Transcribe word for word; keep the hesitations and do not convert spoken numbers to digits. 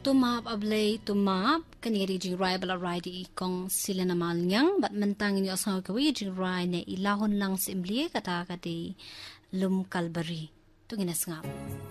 tumap ablay tumap kaniri jing rai bala rai di kong sila na malyang bat mentang ini asang kawi jing rai ne ilahon lang simbli kata kati lum kalbari tu ginas ngap